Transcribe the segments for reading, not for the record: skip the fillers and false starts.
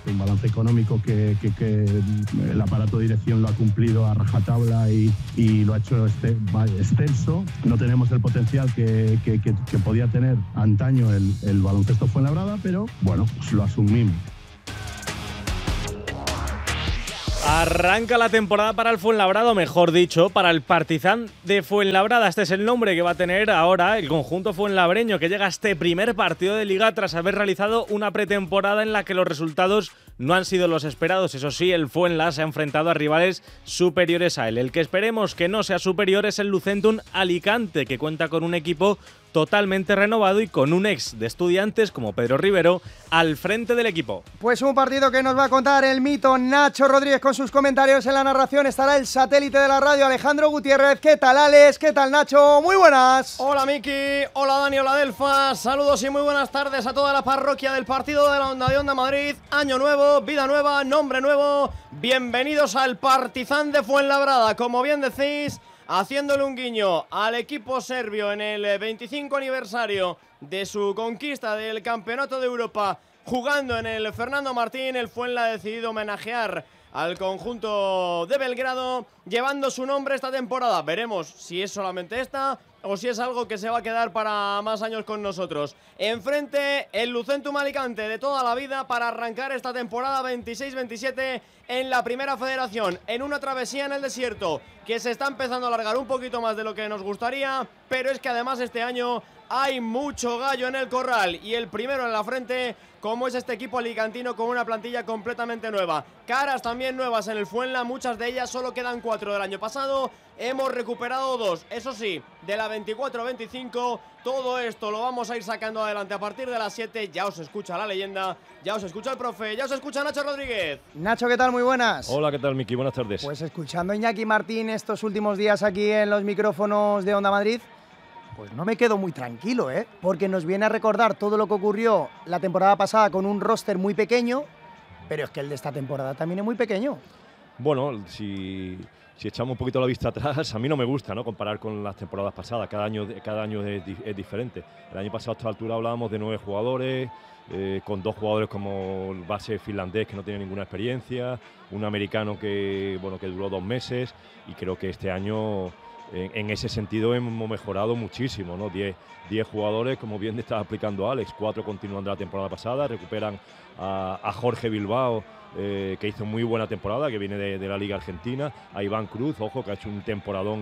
un balance económico que el aparato de dirección lo ha cumplido a rajatabla y lo ha hecho extenso. No tenemos el potencial que podía tener antaño el baloncesto Fuenlabrada, pero bueno, pues lo asumimos. Arranca la temporada para el Fuenlabrada, o mejor dicho, para el Partizan de Fuenlabrada. Este es el nombre que va a tener ahora el conjunto fuenlabreño, que llega a este primer partido de Liga tras haber realizado una pretemporada en la que los resultados no han sido los esperados. Eso sí, el Fuenla se ha enfrentado a rivales superiores a él. El que esperemos que no sea superior es el Lucentum Alicante, que cuenta con un equipo totalmente renovado y con un ex de Estudiantes como Pedro Rivero al frente del equipo. Pues un partido que nos va a contar el mito Nacho Rodríguez con sus comentarios. En la narración estará el satélite de la radio Alejandro Gutiérrez. ¿Qué tal, Alex? ¿Qué tal, Nacho? Muy buenas. Hola, Miki. Hola, Dani. Hola, Delfa. Saludos y muy buenas tardes a toda la parroquia del partido de la Onda de Onda Madrid. Año nuevo, vida nueva, nombre nuevo. Bienvenidos al Partizan de Fuenlabrada. Como bien decís, haciéndole un guiño al equipo serbio en el 25 aniversario de su conquista del Campeonato de Europa, jugando en el Fernando Martín, el Fuenla ha decidido homenajear al conjunto de Belgrado, llevando su nombre esta temporada. Veremos si es solamente esta o si es algo que se va a quedar para más años con nosotros. Enfrente, el Lucentum Alicante de toda la vida para arrancar esta temporada 26-27 en la Primera Federación, en una travesía en el desierto que se está empezando a alargar un poquito más de lo que nos gustaría, pero es que además este año hay mucho gallo en el corral y el primero en la frente, como es este equipo alicantino con una plantilla completamente nueva. Caras también nuevas en el Fuenla, muchas de ellas solo quedan 4 del año pasado. Hemos recuperado 2, eso sí, de la 24-25. Todo esto lo vamos a ir sacando adelante a partir de las 7. Ya os escucha la leyenda, ya os escucha el profe, ya os escucha Nacho Rodríguez. Nacho, ¿qué tal? Muy buenas. Hola, ¿qué tal, Miki? Buenas tardes. Pues escuchando a Iñaki Martín estos últimos días aquí en los micrófonos de Onda Madrid, pues no me quedo muy tranquilo, porque nos viene a recordar todo lo que ocurrió la temporada pasada con un roster muy pequeño, pero es que el de esta temporada también es muy pequeño. Bueno, si echamos un poquito la vista atrás, a mí no me gusta, ¿no?, comparar con las temporadas pasadas. Cada año es diferente. El año pasado a esta altura hablábamos de 9 jugadores, con 2 jugadores como el base finlandés que no tiene ninguna experiencia, un americano que duró 2 meses, y creo que este año en ese sentido hemos mejorado muchísimo, ¿no? 10 jugadores, como bien estaba explicando Alex, 4 continúan de la temporada pasada, recuperan a Jorge Bilbao, que hizo muy buena temporada, que viene de la Liga Argentina, a Iván Cruz, ojo, que ha hecho un temporadón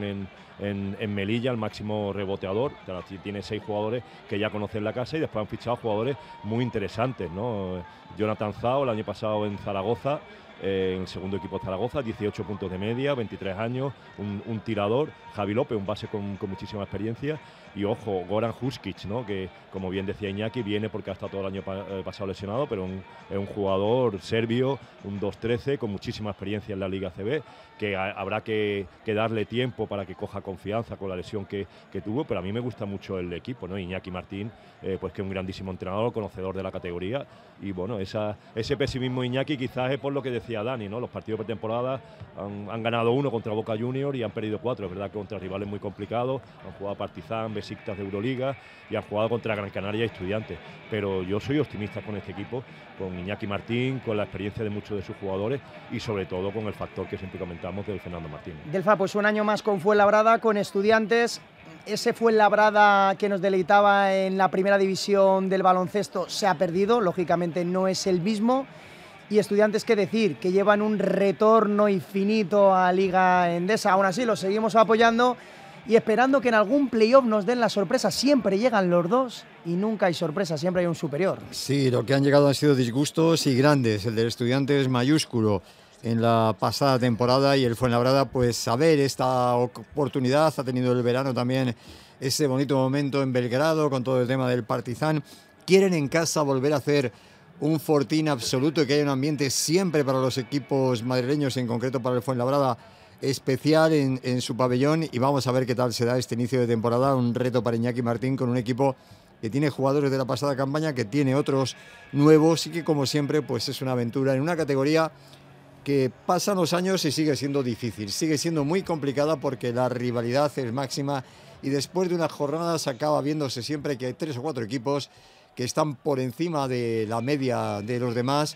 en Melilla, el máximo reboteador. Tiene 6 jugadores que ya conocen la casa, y después han fichado jugadores muy interesantes, ¿no? Jonathan Zhao, el año pasado en Zaragoza, en el segundo equipo de Zaragoza, 18 puntos de media, 23 años, un tirador. Javi López, un base con muchísima experiencia. Y ojo, Goran Huskic, ¿no?, que como bien decía Iñaki, viene porque ha estado todo el año pasado lesionado, pero es un jugador serbio, un 2-13, con muchísima experiencia en la Liga ACB, que habrá que darle tiempo para que coja confianza con la lesión que tuvo, pero a mí me gusta mucho el equipo, ¿no? Iñaki Martín, pues que es un grandísimo entrenador, conocedor de la categoría, y bueno, ese pesimismo Iñaki quizás es por lo que decía Dani, ¿no? Los partidos de pretemporada han ganado 1 contra Boca Juniors y han perdido 4, es verdad que contra rivales muy complicados, han jugado Partizan, Besiktas de Euroliga y han jugado contra Gran Canaria y Estudiantes, pero yo soy optimista con este equipo, con Iñaki Martín, con la experiencia de muchos de sus jugadores y sobre todo con el factor que siempre comentamos del Fernando Martín. Delfa, pues un año más con Fuenlabrada, con Estudiantes. Ese Fuenlabrada que nos deleitaba en la primera división del baloncesto se ha perdido, lógicamente no es el mismo. Y Estudiantes, qué decir, que llevan un retorno infinito a Liga Endesa. Aún así, los seguimos apoyando y esperando que en algún playoff nos den la sorpresa. Siempre llegan los dos y nunca hay sorpresa, siempre hay un superior. Sí, lo que han llegado han sido disgustos y grandes. El del Estudiantes mayúsculo en la pasada temporada, y el Fuenlabrada, pues a ver esta oportunidad. Ha tenido el verano también ese bonito momento en Belgrado con todo el tema del Partizan. Quieren en casa volver a hacer un fortín absoluto y que haya un ambiente siempre para los equipos madrileños, en concreto para el Fuenlabrada, especial en su pabellón, y vamos a ver qué tal se da este inicio de temporada. Un reto para Iñaki Martín con un equipo que tiene jugadores de la pasada campaña, que tiene otros nuevos y que, como siempre, pues es una aventura en una categoría que pasan los años y sigue siendo difícil, sigue siendo muy complicada porque la rivalidad es máxima y después de unas jornadas acaba viéndose siempre que hay 3 o 4 equipos que están por encima de la media de los demás,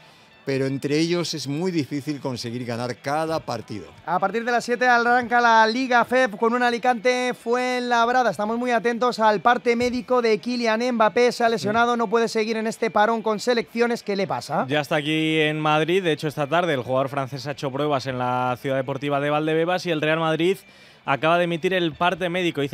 pero entre ellos es muy difícil conseguir ganar cada partido. A partir de las 7 arranca la Liga FEP con un Alicante Fuenlabrada. Estamos muy atentos al parte médico de Kylian Mbappé. Se ha lesionado, no puede seguir en este parón con selecciones. ¿Qué le pasa? Ya está aquí en Madrid. De hecho, esta tarde el jugador francés ha hecho pruebas en la Ciudad Deportiva de Valdebebas y el Real Madrid acaba de emitir el parte médico.